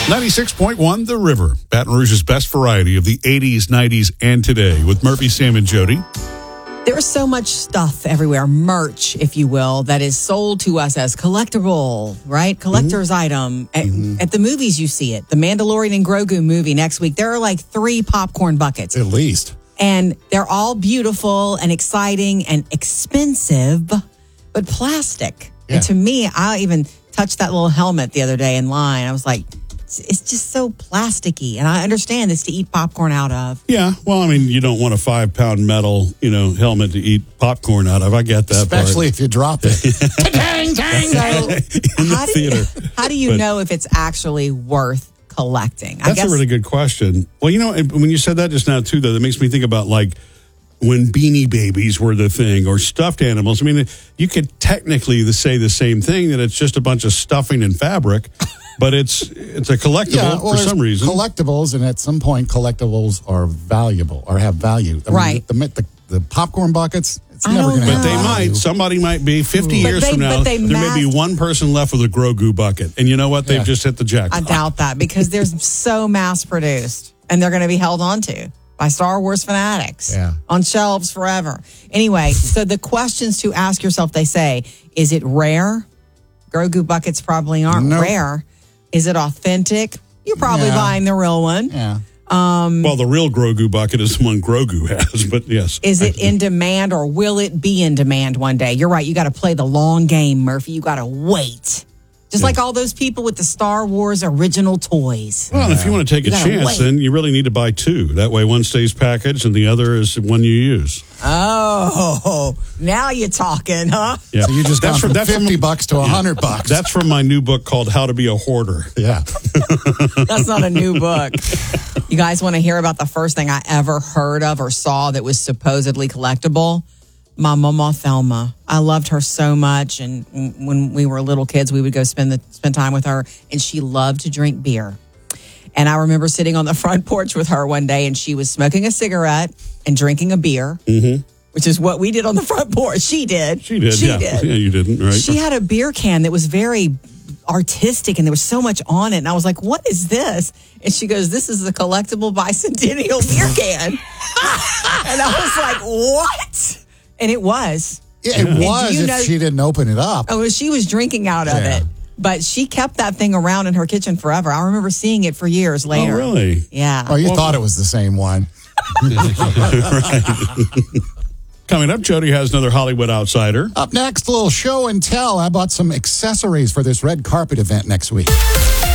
96.1 The River, Baton Rouge's best variety of the 80s, 90s, and today with Murphy, Sam, and Jody. There's so much stuff everywhere, merch, if you will, that is sold to us as collectible, right? Collector's item. At the movies, you see it. The Mandalorian and Grogu movie next week, there are like 3 popcorn buckets. At least. And they're all beautiful and exciting and expensive, but plastic. Yeah. And to me, I even touched that little helmet the other day in line. I was like, it's just so plasticky. And I understand it's to eat popcorn out of. Yeah, well, I mean, you don't want a 5-pound metal, helmet to eat popcorn out of. I get that Especially if you drop it. in the theater. How do you know if it's actually worth collecting? That's a really good question. Well, when you said that just now, too, though, that makes me think about, like, when Beanie Babies were the thing, or stuffed animals. I mean, you could technically say the same thing, that it's just a bunch of stuffing and fabric, but it's a collectible for some reason. Collectibles, and at some point, collectibles are valuable or have value. I mean, right. The popcorn buckets, it's I never don't going to know. have But somebody might be 50 years from now, there may be one person left with a Grogu bucket. And you know what? They've just hit the jackpot. I doubt that, because there's so mass produced, and they're going to be held onto by Star Wars fanatics on shelves forever. Anyway, so the questions to ask yourself, they say, is it rare? Grogu buckets probably aren't rare. Is it authentic? You're probably buying the real one. Yeah. Well, the real Grogu bucket is the one Grogu has, but yes. Is it in demand, or will it be in demand one day? You're right. You got to play the long game, Murphy. You got to wait. Just like all those people with the Star Wars original toys. Well, if you want to take a chance, then you really need to buy 2. That way one stays packaged and the other is one you use. Oh, now you're talking, huh? Yeah. So you just got from $50 to $100. That's from my new book called How to Be a Hoarder. Yeah. That's not a new book. You guys want to hear about the first thing I ever heard of or saw that was supposedly collectible? My mama Thelma. I loved her so much, and when we were little kids, we would go spend time with her, and she loved to drink beer. And I remember sitting on the front porch with her one day, and she was smoking a cigarette and drinking a beer, which is what we did on the front porch. She did. Yeah, you didn't, right? She had a beer can that was very artistic, and there was so much on it, and I was like, what is this? And she goes, this is a collectible bicentennial beer can. And I was like, what? And it was. Yeah, it was if she didn't open it up. Oh, she was drinking out of it. But she kept that thing around in her kitchen forever. I remember seeing it for years later. Oh, really? Yeah. Oh, you thought it was the same one. Right. Coming up, Jody has another Hollywood Outsider. Up next, a little show and tell. I bought some accessories for this red carpet event next week.